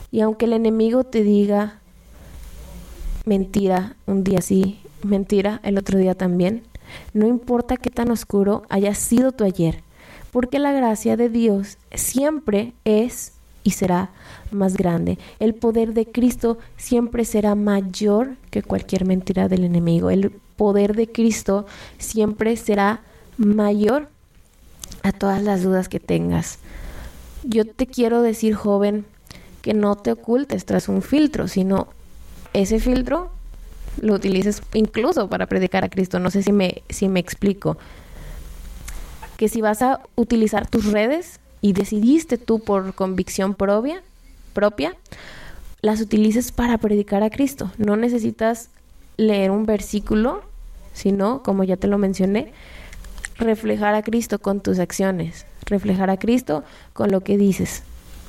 Y aunque el enemigo te diga mentira un día sí, mentira el otro día también, no importa qué tan oscuro haya sido tu ayer, porque la gracia de Dios siempre es y será más grande. El poder de Cristo siempre será mayor que cualquier mentira del enemigo. El poder de Cristo siempre será mayor a todas las dudas que tengas. Yo te quiero decir, joven, que no te ocultes tras un filtro, sino ese filtro lo utilices incluso para predicar a Cristo. No sé si me explico. Que si vas a utilizar tus redes y decidiste tú por convicción propia, las utilices para predicar a Cristo. No necesitas leer un versículo, sino, como ya te lo mencioné, reflejar a Cristo con tus acciones, reflejar a Cristo con lo que dices.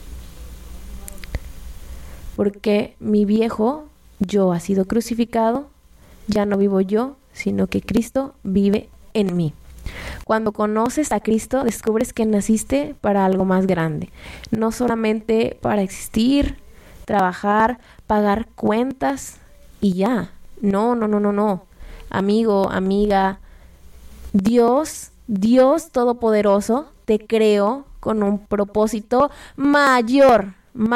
Porque mi viejo yo ha sido crucificado, ya no vivo yo, sino que Cristo vive en mí. Cuando conoces a Cristo, descubres que naciste para algo más grande. No solamente para existir, trabajar, pagar cuentas y ya. No. Amigo, amiga, Dios Todopoderoso te creó con un propósito mayor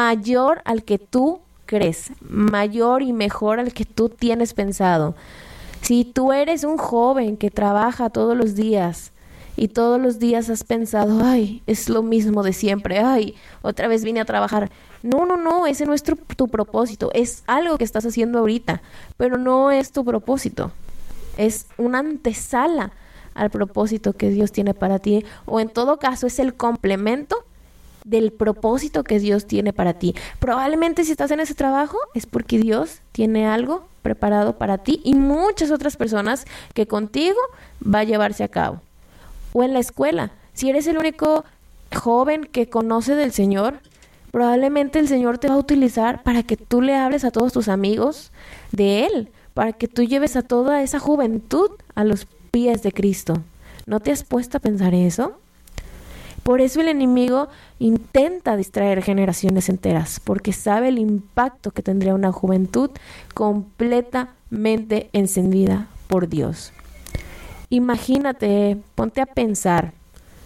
al que tú crees, mayor y mejor al que tú tienes pensado. Si tú eres un joven que trabaja todos los días y todos los días has pensado, ay, es lo mismo de siempre, ay, otra vez vine a trabajar. No, ese no es tu propósito, es algo que estás haciendo ahorita, pero no es tu propósito, es una antesala al propósito que Dios tiene para ti, o en todo caso es el complemento del propósito que Dios tiene para ti. Probablemente si estás en ese trabajo es porque Dios tiene algo preparado para ti y muchas otras personas que contigo va a llevarse a cabo. O en la escuela, si eres el único joven que conoce del Señor, probablemente el Señor te va a utilizar para que tú le hables a todos tus amigos de Él, para que tú lleves a toda esa juventud a los pies de Cristo. ¿No te has puesto a pensar eso? Por eso el enemigo intenta distraer generaciones enteras, porque sabe el impacto que tendría una juventud completamente encendida por Dios. Imagínate, ponte a pensar,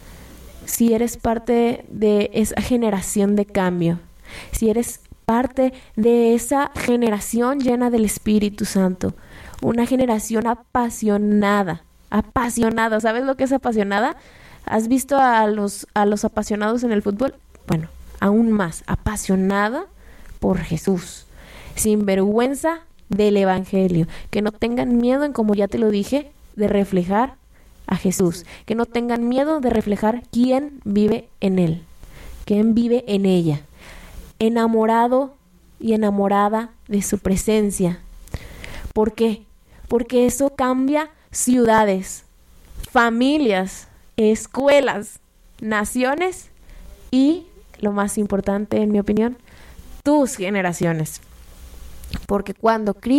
si eres parte de esa generación de cambio, si eres parte de esa generación llena del Espíritu Santo, una generación apasionada. ¿Sabes lo que es apasionada? ¿Has visto a los apasionados en el fútbol? Bueno, aún más, apasionada por Jesús, sin vergüenza del Evangelio, que no tengan miedo, en como ya te lo dije, de reflejar a Jesús, que no tengan miedo de reflejar quién vive en él, quién vive en ella, enamorado y enamorada de su presencia. ¿Por qué? Porque eso cambia ciudades, familias, escuelas, naciones y, lo más importante en mi opinión, tus generaciones. Porque cuando Cristo